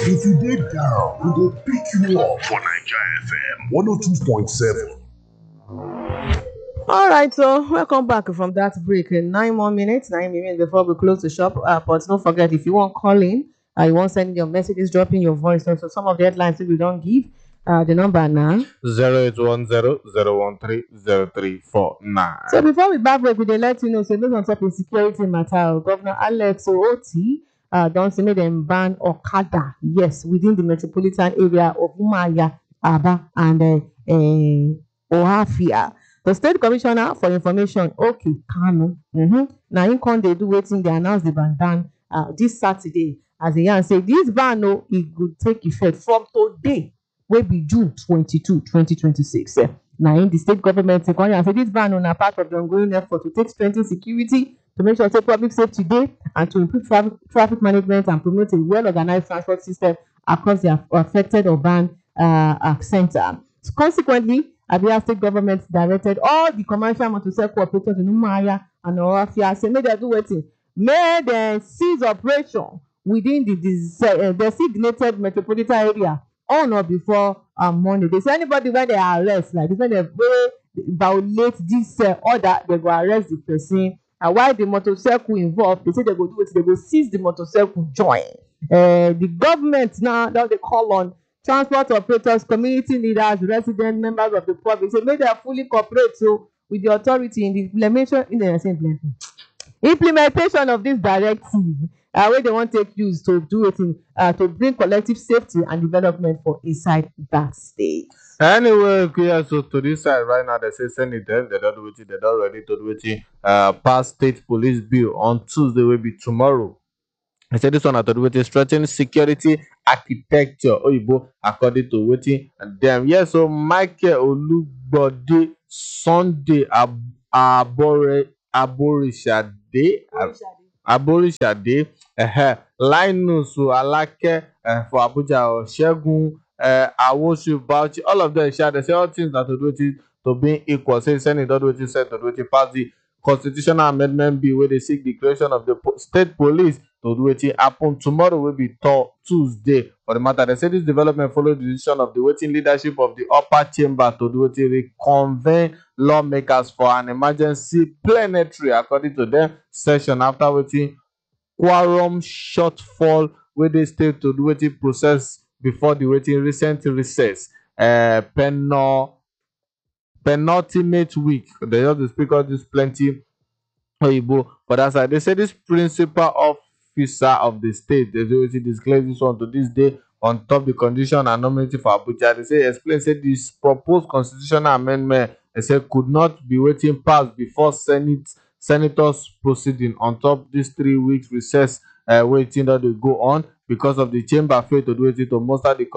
If you dey down, we go pick you up for Naija FM 102.7. All right, so welcome back from that break. 9 more minutes, 9 minutes before we close the shop. But don't forget, if you want call in, you want send your messages, drop in your voice. So some of the headlines that we don't give, the number now. 0810-013-0349. So before we back break, we dey let you know, so based on top of security matter, Governor Alex Oti don say make dem ban Okada, yes, within the metropolitan area of Umuahia, Aba, and Ohafia. The State Commissioner for Information, okay, Kanu, na him come dey do wetin dey announce the ban this Saturday, as the yarn say this ban e go take effect from today, wey be June 22, 2026. Na in the state government say this ban na part of the ongoing effort to take strengthen security, to make sure say public safety dey, and to improve traffic management and promote a well-organized transport system across the affected urban center. So consequently, Abia State government directed all the commercial motorcycle operators in Umuahia and Ohafia say make dem do wetin? Make dem cease operation within the designated metropolitan area on or before Monday. They say anybody wey they arrest, like this, when they violate this order, they go arrest the person. And while the motorcycle involved, they say they go do it, they go seize the motorcycle join. The government now they call on transport operators, community leaders, residents, members of the public, say make they fully cooperate with the authority in the implementation of this directive, wey they want take use to do it to bring collective safety and development for inside that state. Anyway, clear so to this side right now, they say Senate them, they don't do it, they don't ready to do it. Pass state police bill on Tuesday will be tomorrow. I said this one at the stretching security architecture Oyibo according to waiting and them. Yes, so Michael Olugbode Sunday Aborishade Linus Alake for Abuja or Shegun Awoshu Bauchi, all of them share they say all things that to do it to being equal. Say Senate don't do it, said to do it pass the constitutional amendment bill where they seek the creation of the state police to do it happen tomorrow will be Tuesday. For the matter, they say this development follows the decision of the waiting leadership of the upper chamber to do it reconvene lawmakers for an emergency plenary according to them session after waiting quorum shortfall where they stay to do it process before the waiting recent recess penultimate week. They just speak of this plenty Oyibo, but as I they say this principal officer of the state, they always disclose this one to this day on top the condition and nomination for Abuja. They say explain say this proposed constitutional amendment they say could not be waiting past before senators proceeding on top this 3 weeks recess waiting that they go on because of the chamber failed to do it to muster the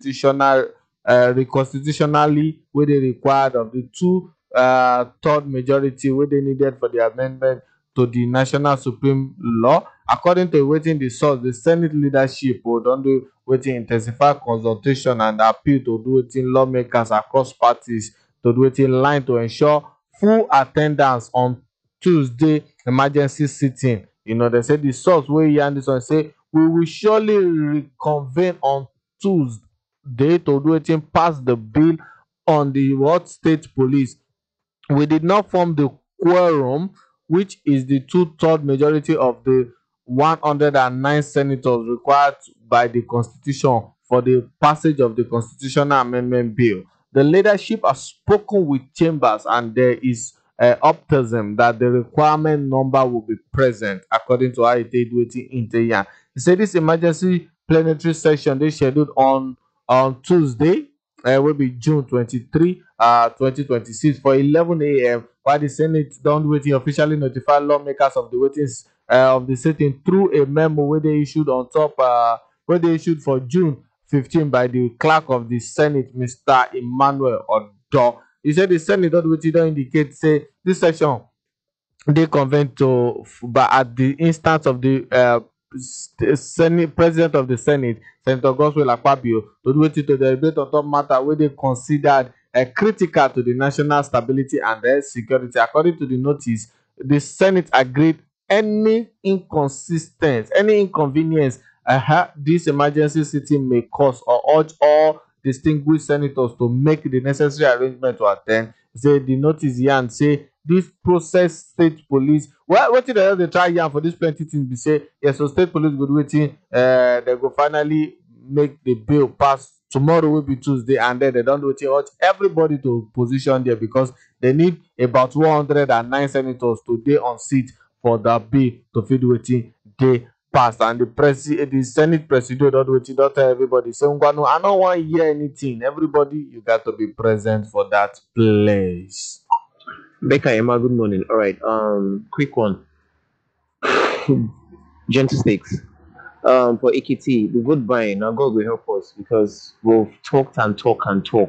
constitutionally where they required of the third majority where they needed for the amendment to the national supreme law. According to waiting the source, the Senate leadership would do waiting intensify consultation and appeal to do waiting lawmakers across parties to do it in line to ensure full attendance on Tuesday emergency sitting. They say the source where he and this one say we will surely reconvene on Tuesday to do it in pass the bill on the what state police. We did not form the quorum, which is the 2/3 majority of the 109 senators required by the constitution for the passage of the constitutional amendment bill. The leadership has spoken with chambers and there is optimism that the requirement number will be present according to how it is waiting in the year. He said this emergency plenary session they scheduled on Tuesday will be June 23, 2026 for 11 a.m. while the Senate don't waiting officially notify lawmakers of the waitings of the sitting through a memo where they issued on top where they issued for June 15 by the clerk of the Senate, Mr. Emmanuel Odo. He said the Senate don't indicate say this session they convene to but at the instance of the Senate president of the Senate, Senator Godswill Akpabio, to do it to deliberate on top matter where they considered critical to the national stability and security. According to the notice, the Senate agreed any inconvenience This emergency sitting may cause or urge all distinguished senators to make the necessary arrangement to attend. Say the notice yarn say this process state police. Well, wetin dem dey try yarn for this plenty things be say yes, so state police go do wetin dem go finally make the bill pass tomorrow will be Tuesday, and then they don do wetin urge everybody to position there because they need about 109 senators to dey on seat for that bill to fit do wetin dey pass. And the senate president don do wetin don tell everybody say ngwanu I no wan hear anything, everybody you got to be present for that place. Becca Emma, good morning. All right, quick one. Gentle stakes. For Ekiti, the vote buying, now God will help us because we've talked and talk and talk.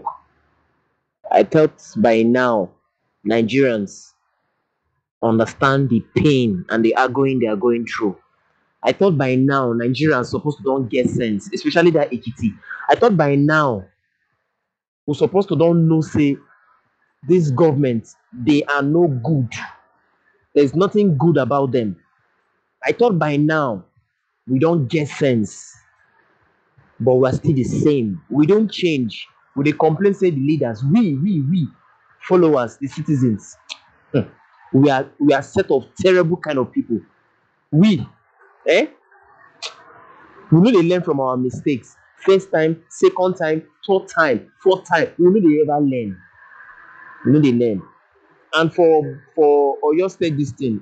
I thought by now Nigerians understand the pain and the agony they are going through. I thought by now Nigerians supposed to don't get sense, especially that Ekiti. I thought by now we're supposed to don't know say this government, they are no good. There's nothing good about them. I thought by now we don't get sense, but we're still the same. We don't change. We dey complain say the leaders, we followers, the citizens, we are set of terrible kind of people. We no dey learn from our mistakes. First time, second time, third time, fourth time, we no dey ever learn. We no dey learn. And for Oyo State this thing,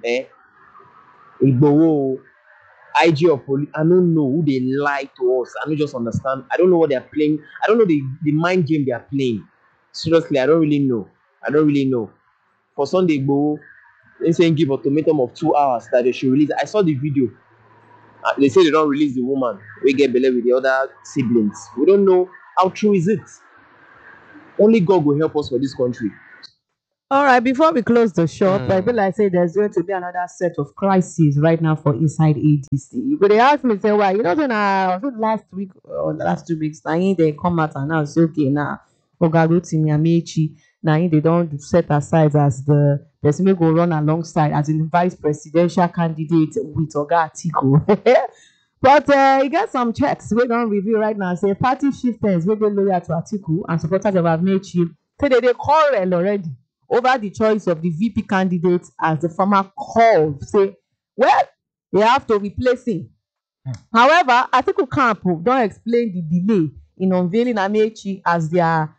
Igboho, IG of police, I don't know who they lie to us. I don't just understand. I don't know what they are playing. I don't know the mind game they are playing. Seriously, I don't really know. For Sunday Igboho, they saying give ultimatum of 2 hours that they should release. I saw the video. They say they don't release the woman. We get belay with the other siblings. We don't know how true is it. Only God will help us for this country. All right, before we close the shop, I feel like say there's going to be another set of crises right now for inside ADC. But they ask me, say, why? You know, last week or the last 2 weeks, they come out and now say, okay, now, Ogarotimi Amechi, now they don't set aside as the person will go run alongside as in vice presidential candidate with Oga Atiku. But you get some checks we don't review right now. Say party shifters will be loyal to Atiku and supporters of Amechi. Say they quarrel already over the choice of the VP candidate as the former call. Say, well, they have to replace him. However, Atiku camp don't explain the delay in unveiling Amechi as their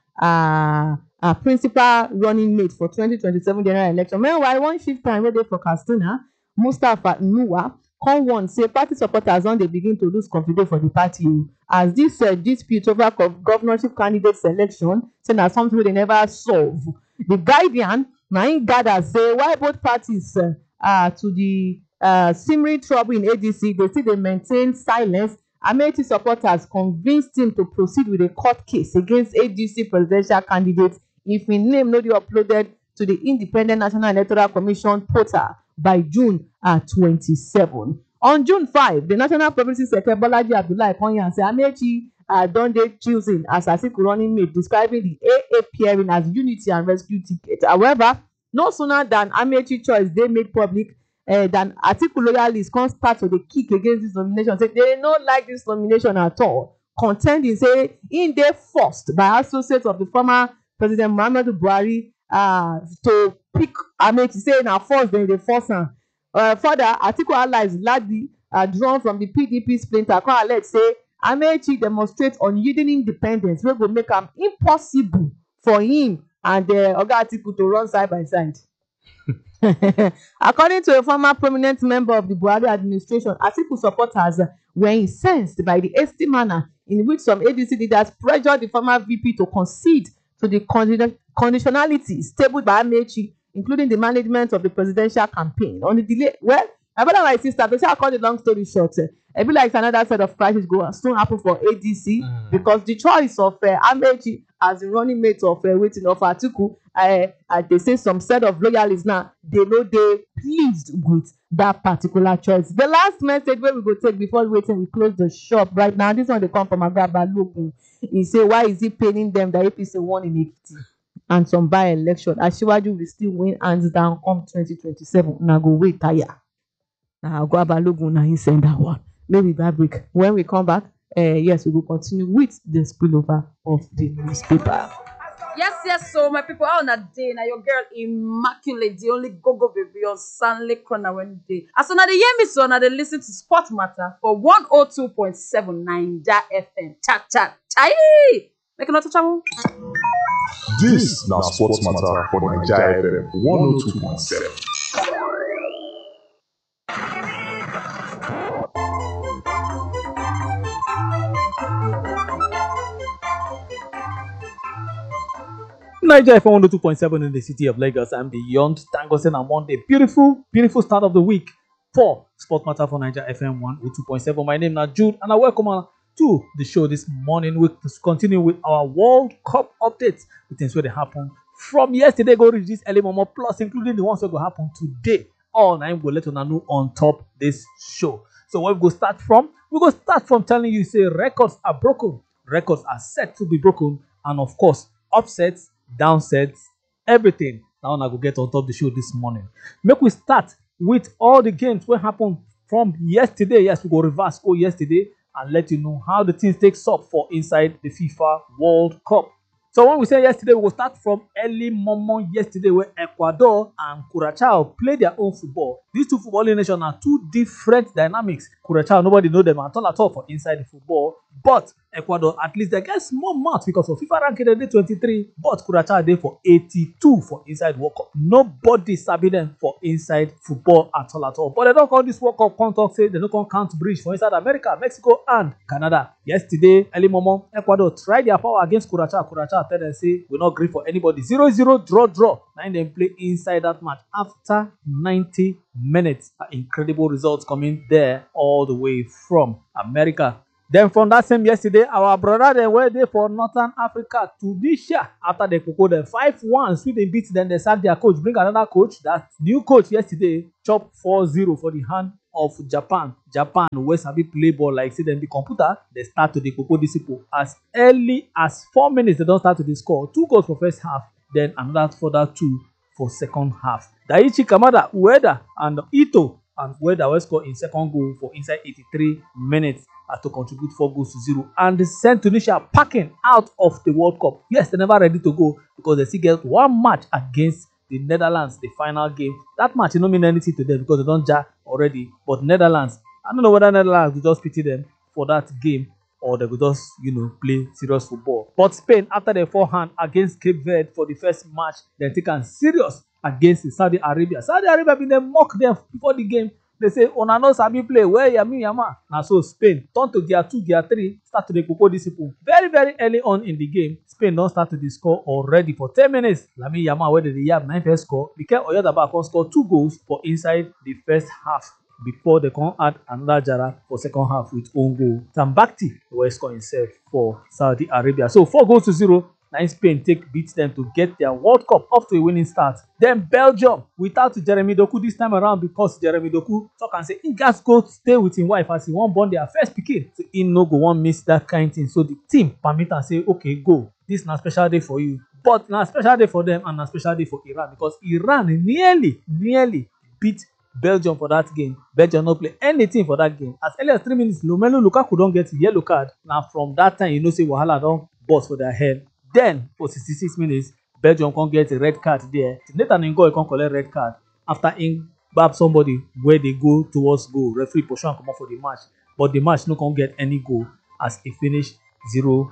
principal running mate for 2027 general election. Meanwhile, one shift time ready for Katsina, Mustapha Nuwa, come one say party supporters don dey begin to lose confidence for the party as this dispute over governorship candidate selection say na something wey they never solve. The Guardian na im gather say why both parties to the simmering trouble in ADC they still dey maintain silence. Amechi supporters convinced him to proceed with a court case against ADC presidential candidate if him name no dey uploaded to the Independent National Electoral Commission portal by June 27. On June 5, the National Publicity Secretary Bolaji Abdullahi Konya say Amechi don dey chosen as Atiku running mate, describing the AA pairing as unity and rescue ticket. However, no sooner than Amechi choice dey made public than Atiku loyalists come start to dey kick against this nomination. Say they no like this nomination at all. Contending say im dey forced by associates of the former President Muhammadu Buhari to pick Amechi, say na force dem dey force am. Further, Atiku allies largely drawn from the PDP splinter come allege say Amechi demonstrate unyielding independence wey go make am impossible for him and Oga Atiku to run side by side. According to a former prominent member of the Buhari administration, Atiku supporters were incensed by the hasty manner in which some ADC leaders pressured the former VP to concede to the conditionalities tabled by Amechi, including the management of the presidential campaign. On the delay, well, my brother and my sister, to say I call the long story short, I feel like another set of crisis go soon happen for ADC because the choice of Amechi as the running mate of waiting of Atiku, they say some set of loyalists now, they know they pleased with that particular choice. The last message where we go take before waiting, we close the shop right now. This one they come from Agaba Logun. He say, why is it paining them that APC won in Ekiti and some by-election? Asiwaju will still win hands down come 2027. Now go wait tire. Now Agaba Logun now he send that one. maybe that break. When we come back, yes, we will continue with the spillover of the newspaper. Yes, so my people, on a day, now your girl Immaculate, the only go baby on Sunday Corner Wednesday. As soon as they hear me, so now they listen to Sport Matter for 102.7 Naija FM. Chat. Chai! Make another channel. This now Sports Matter for Naija FM 102.7. Niger FM 102.7 in the city of Lagos and beyond. Thank God, on Monday. Beautiful start of the week for Sport Matter for Niger FM 102.7. My name is Jude and I welcome you to the show this morning. We continue with our World Cup updates, the things where they happen from yesterday go reach this early moment, plus including the ones that will happen today. All nine will let you know on top this show. So where we go start from? We go start from telling you, say records are broken, records are set to be broken, and of course upsets, downsets, everything. Now I go get on top of the show this morning. Make we start with all the games what happened from yesterday. Yes, we go reverse go yesterday and let you know how the things takes up for inside the FIFA World Cup. So when we say yesterday, we will start from early morning yesterday where Ecuador and Curaçao play their own football. These two footballing nations are two different dynamics. Curaçao, nobody know them at all for inside the football. But Ecuador, at least they get small mouth because of FIFA ranking they 23, but Curaçao they for 82 for inside World Cup. Nobody sabi them for inside football at all. But they don't call this World Cup talk say they don't call count bridge for inside America, Mexico, and Canada. Yesterday, early morning, Ecuador tried their power against Curaçao. Curaçao tell them say we not agree for anybody. 0-0 draw. Now they play inside that match after 90 minutes. Incredible results coming there all the way from America. Then from that same yesterday, our brother they were there for Northern Africa, Tunisia. After they could them 5-1, Sweden beat them, they sacked their coach, bring another coach. That new coach yesterday chopped 4-0 for the hand of Japan. Japan, where sabi play ball like say them the computer, they start to the Coco disciple. As early as 4 minutes, they don't start to the score. 2 goals for first half, then another further 2 for second half. Daichi Kamada, Ueda, and Ito and Ueda will score in second goal for inside 83 minutes. To contribute 4-0 and send Tunisia packing out of the World Cup. Yes, they're never ready to go because they still get one match against the Netherlands, the final game. That match, don't mean anything to them because they don't jar already. But Netherlands, I don't know whether Netherlands will just pity them for that game or they will just, play serious football. But Spain, after their forehand against Cape Verde for the first match, they take on serious against Saudi Arabia. Saudi Arabia been they mock them before the game. They say, Ona no sabi play, where Yama. Now so Spain turn to gear 2, gear 3, start to the Coco discipline. Very, very early on in the game, Spain don't start to the score already for 10 minutes. Lami Yama, where the Yam 9 first score, Mikel Oyedaba can score 2 goals for inside the first half before they can add another Jara for second half with own goal. Tambakti will score himself for Saudi Arabia. So 4-0. Now Spain beat them to get their World Cup off to a winning start. Then Belgium without Jeremy Doku this time around because Jeremy Doku talk and say he got go stay with his wife as he won't born their first pikin. So he no go one miss that kind thing. So the team permit and say okay go. This is a special day for you. But now a special day for them and a special day for Iran because Iran nearly beat Belgium for that game. Belgium no play anything for that game. As early as 3 minutes, Romelu Lukaku don't get a yellow card. Now from that time say Wahala don't bust for their head. Then, for 66 minutes, Belgium can't get a red card there. Nathan Ngoy can't collect red card after bab somebody where they go towards goal. Referee Pochon come up for the match. But the match no can't get any goal as it finished 0-0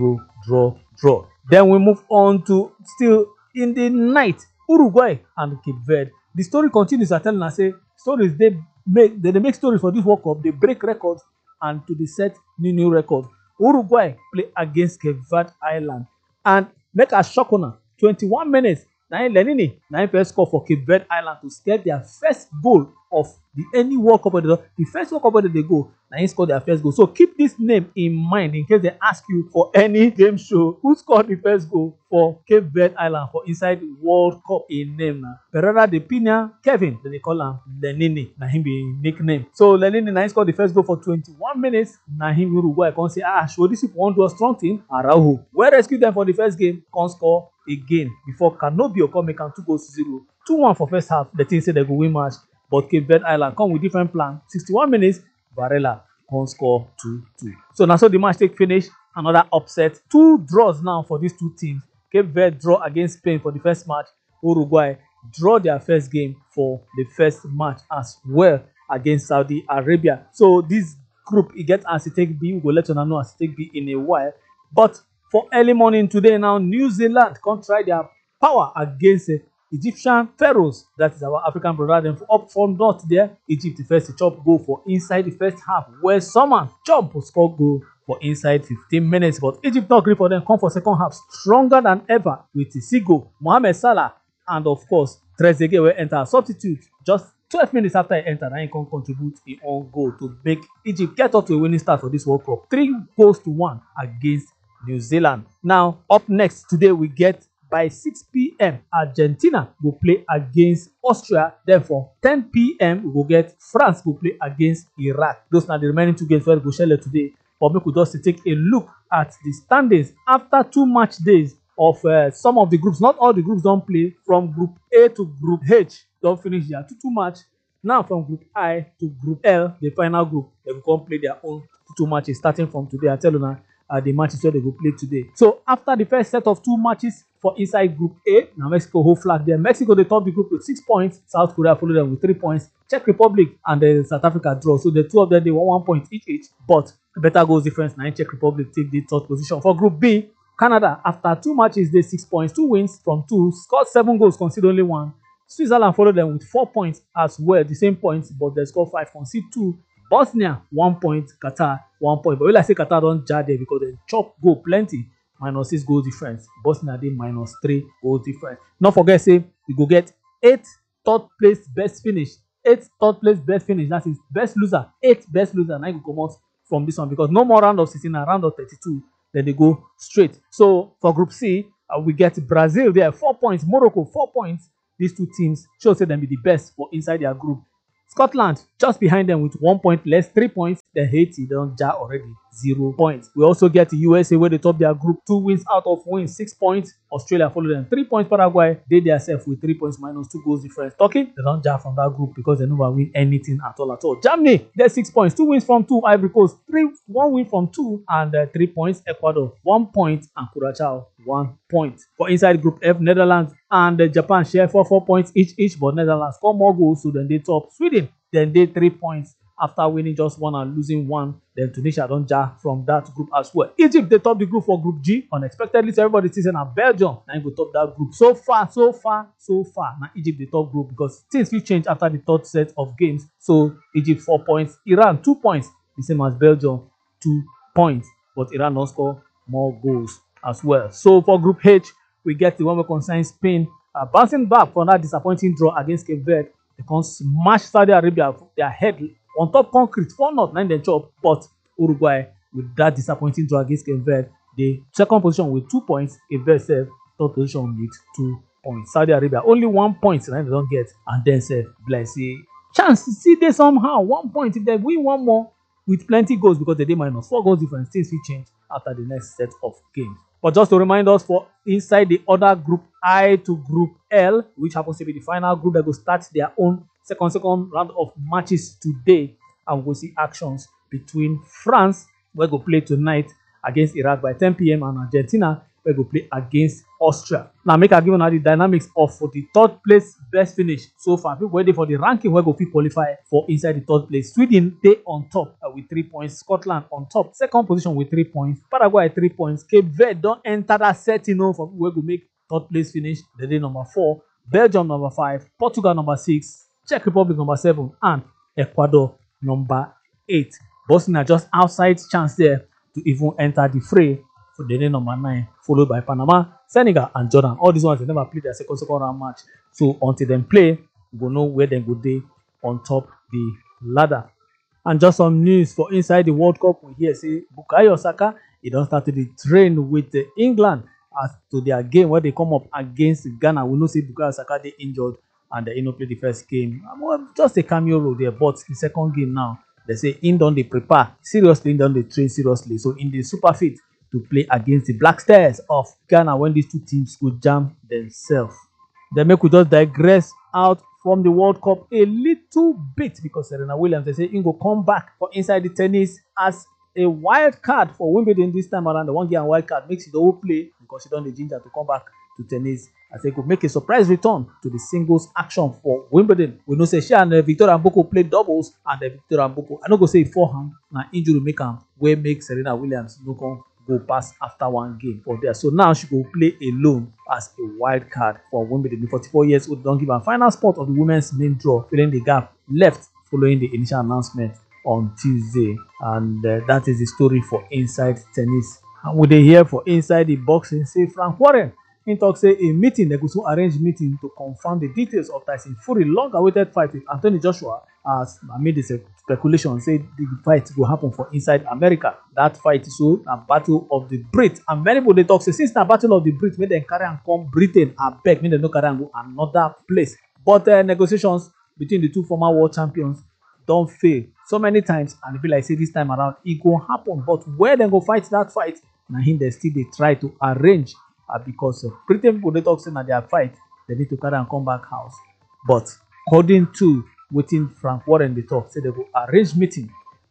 draw. Then we move on to still in the night, Uruguay and Cape Verde. The story continues. I tell us say stories they make stories for this World Cup. They break records and to the set new record. Uruguay play against Cape Verde Island. And make a shock on 21 minutes. Now Lenini, first score for Cape Verde Island to get their first goal of any World Cup. The first World Cup they go, now he scored their first goal. So keep this name in mind in case they ask you for any game show who scored the first goal for Cape Verde Island for inside the World Cup in name now. Pereira de Pina Kevin, they call him Lenini. Now him be nickname. So Lenini now he scored the first goal for 21 minutes. Now him Uruguay can say show this if you want to do a strong team. Araujo, we rescue them for the first game, can score again before Canobio come make 2-0. 2-1 for first half. The team say they go win match. But Cape Verde Island come with different plan. 61 minutes, Varela come score 2-2. So now so the match take finish. Another upset. 2 draws now for these two teams. Cape Verde draw against Spain for the first match. Uruguay draw their first game for the first match as well against Saudi Arabia. So this group, it gets as it take B. We will let you know as it take B in a while. But for early morning today now, New Zealand can try their power against Egyptian Pharaohs. That is our African brother. Then up from north there, Egypt the first to chop goal for inside the first half, where someone jump for score goal for inside 15 minutes. But Egypt not agree for them, come for second half stronger than ever with Isigo, Mohamed Salah, and of course Trezeguet will enter as substitute just 12 minutes after he entered, and he can contribute his own goal to make Egypt get off to a winning start for this World Cup. 3-1 against New Zealand. Now, up next today, we get by 6 p.m. Argentina will play against Austria. Then for 10 p.m. we will get France will play against Iraq. Those are the remaining 2 games where we go share today. But we could just take a look at the standings after 2 match days of some of the groups. Not all the groups don't play. From Group A to Group H don't finish their 2 match. Now from Group I to Group L, the final group, they will come play their own 2 matches starting from today. I tell you now, the matches where they will play today. So after the first set of 2 matches for inside Group A, now Mexico hold flag there. Mexico they top the group with 6 points. South Korea follow them with 3 points. Czech Republic and then South Africa draw. So the 2 of them they won 1 point each. But better goals difference. Now Czech Republic take the 3rd position. For Group B, Canada after 2 matches they 6 points, 2 wins from 2, scored 7 goals, conceded only 1. Switzerland follow them with 4 points as well, the same points, but they score 5, concede 2. Bosnia 1 point, Qatar 1 point. But when I say Qatar don't jar there because they chop goal plenty, -6 goal difference. Bosnia did -3 goal difference. Not forget say we go get 8 third place best finish. 8 third place best finish. That is best loser. 8 best loser. Now you go come out from this one because no more round of 16 and round of 32. Then they go straight. So for Group C, we get Brazil there 4 points, Morocco 4 points. These 2 teams show say them be the best for inside their group. Scotland just behind them with 1 point less, 3 points. Then Haiti don't jar already 0 points. We also get the USA where they top their group, 2 wins out of wins, 6 points. Australia follow them 3 points. Paraguay they themselves with 3 points -2 goals difference. Turkey they don't jar from that group because they never win anything at all. Germany they 6 points, 2 wins from 2. Ivory Coast 1 win from 2 and 3 points. Ecuador 1 point and Curacao 1 point. For inside Group F, Netherlands and Japan share 4 points each, but Netherlands score more goals, so then they top. Sweden then they 3 points after winning just 1 and losing 1. Then Tunisia don't jar from that group as well. Egypt they top the group for Group G unexpectedly. So everybody sees now Belgium now go top that group. So far now Egypt the top group because things will change after the 3rd set of games. So Egypt 4 points, Iran 2 points, the same as Belgium 2 points, but Iran don't score more goals as well. So for Group H, we get the one we concern Spain bouncing back from that disappointing draw against Cape Verde. They can smash Saudi Arabia their head on top concrete 4-0, 9 then chop. But Uruguay with that disappointing draw against Cape Verde, the 2nd position with 2 points. Cape Verde serve 3rd position with 2 points. Saudi Arabia only 1 point, and they don't get, and then serve blessy chance to see they somehow 1 point. If they win 1 more with plenty goals because they did -4 goals difference, things will change after the next set of games. But just to remind us, for inside the other Group I to Group L, which happens to be the final group, that will start their own second round of matches today, and we'll see actions between France, where go play tonight against Iraq by 10 p.m. and Argentina, where go play against Austria. Now make a given the dynamics of for the 3rd place best finish so far. People waiting for the ranking where go fit qualify for inside the 3rd place. Sweden they on top with 3 points. Scotland on top, 2nd position with 3 points. Paraguay 3 points. Cape Verde don't enter that set, for where go make 3rd place finish. They day number 4. Belgium number 5. Portugal number 6. Czech Republic number 7 and Ecuador number 8. Bosnia just outside chance there to even enter the fray for the day number 9, followed by Panama, Senegal, and Jordan. All these ones they never played their second round match. So until they play, we will know where they go day on top the ladder. And just some news for inside the World Cup, we hear say Bukayo Saka he don't start to the train with England as to their game where they come up against Ghana. We know say Bukayo Saka they injured and they not play the first game. Well, just a cameo role there, but the second game now they say in don't they prepare seriously, in don't they train seriously. So in the super fit to play against the Black Stars of Ghana when these 2 teams could jam themselves. Then make we just digress out from the World Cup a little bit because Serena Williams, they say, he will come back for inside the tennis as a wild card for Wimbledon this time around. The one game wild card makes it the whole play because she don't the ginger to come back to tennis. I think could make a surprise return to the singles action for Wimbledon. We know say she and Victoria Mboko played doubles, and Victoria Mboko, I don't go say forehand, now injury make am where make Serena Williams no come go pass after one game for there. So now she will play alone as a wild card for Wimbledon. The 44 years old don't give a final spot of the women's main draw, filling the gap left following the initial announcement on Tuesday. And that is the story for Inside Tennis. And we dey hear for Inside the Boxing, say Frank Warren in talk say a meeting, they go soon arrange meeting to confirm the details of Tyson Fury long-awaited fight with Anthony Joshua. As amid the speculation, say the fight will happen for inside America. That fight is so a battle of the Brits, and many people they talk say since the battle of the Brits, make them carry and come Britain and beg, make them no carry and go another place. But negotiations between the two former world champions don't fail so many times, and feel like say this time around it go happen. But where they go fight that fight, now him they still they try to arrange because Britain people they talk say na their fight, they need to carry and come back house. But according to waiting Frank Warren they talk, say they go arrange meeting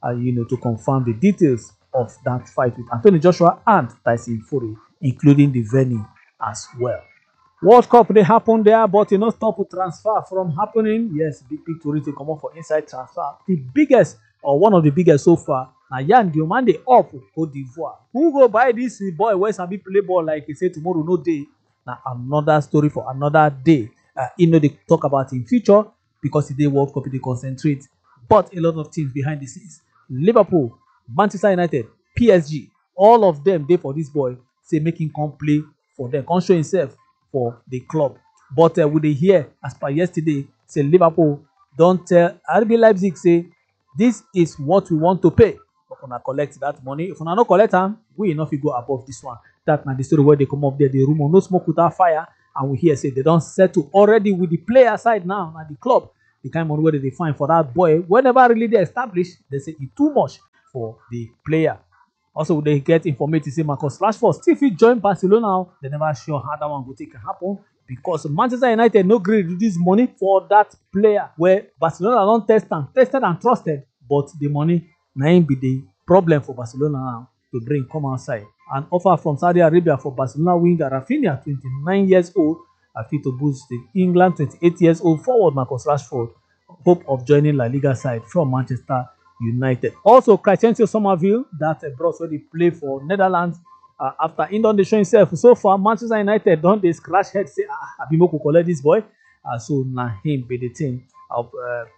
to confirm the details of that fight with Anthony Joshua and Tyson Fury, including the venue as well. World Cup they happen there, but you know stop transfer from happening. Yes, big story to come up for inside transfer. The biggest or one of the biggest so far. Now Yan Diomande up Cote d'Ivoire. Who go buy this boy where some play ball like he say tomorrow no day? Now another story for another day. They talk about in future because the World Cup they concentrate. But a lot of teams behind the scenes, Liverpool, Manchester United, PSG, all of them they for this boy say making come play for them, come show himself for the club. But we they hear as per yesterday say Liverpool don't tell RB Leipzig say this is what we want to pay. But when I collect that money, if we not collect them, we enough you go above this one. That now the story where they come up there, the rumor no smoke without fire, and we hear say they don't settle already with the player side now at the club. The kind of money where they find for that boy, whenever really they establish, they say it's too much for the player. Also, they get information to say Marcus Rashford still fit join Barcelona. They never sure how that one will take happen because Manchester United no grade with this money for that player. Where Barcelona don't tested and trusted, but the money now be the problem for Barcelona now to bring come outside. An offer from Saudi Arabia for Barcelona winger Rafinha, 29 years old, fit to boost the England 28 years old forward Marcus Rashford hope of joining La Liga side from Manchester United. Also, Crescencio Somerville, that brought where they play for Netherlands. After he don't show himself so far, Manchester United don't they scratch head say Abimoko collect this boy. So now him be the team of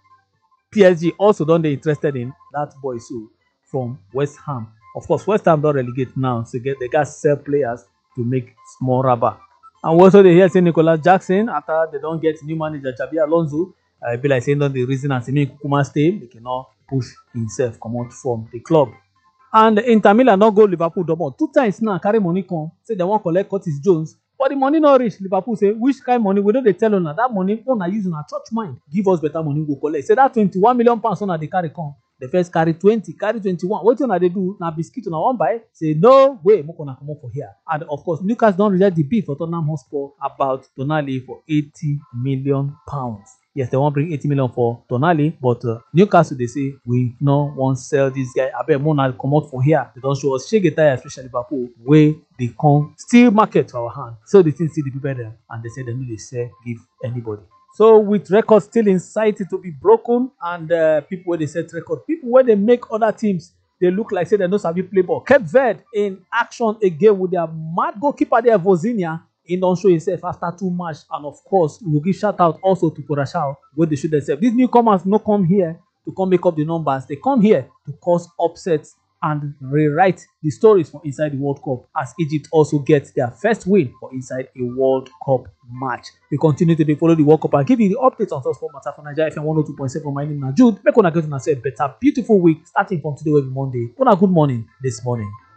PSG also don't they interested in that boy so from West Ham. Of course, West Ham don't relegate now, so they got sell players to make small rubber. And also they hear say Nicolas Jackson after they don't get new manager Xabi Alonso. Be like saying on the reason and saying Kukuma stay, they cannot push himself come out from the club. And Inter Milan not go Liverpool double 2 times now carry money come say they want collect Curtis Jones, but the money not reach. Liverpool say which kind money we know they tell on that money on using our church mind give us better money go collect. Say that 21 million pounds on they carry come. They first carry 20, carry 21. What they do now? Biscuit on one buy. Say no way, more gonna come up for here. And of course, Newcastle don't reject the bid for Tottenham Hotspur about Tonali for 80 million pounds. Yes, they won't bring 80 million for Tonali, but Newcastle they say we no want sell this guy. I bet more now come out for here. They don't show us Shege Tire, especially Liverpool, where they come still market to our hand. So they still see the people there, and they say they know they sell give anybody. So with records still in sight to be broken, and people where they set record, people where they make other teams, they look like say they know sabi play ball. Cape Verde in action again with their mad goalkeeper there, Vozinha. He don't show himself after 2 matches, and of course we will give shout out also to Curaçao where they show themselves. These newcomers no come here to come make up the numbers. They come here to cause upsets and rewrite the stories for inside the World Cup, as Egypt also gets their first win for inside a World Cup match. We continue to follow the World Cup and give you the updates on Sport Matter for Nigeria FM 102.7. My name is Jude. Make una get una say better, beautiful week starting from today every Monday. Good morning this morning.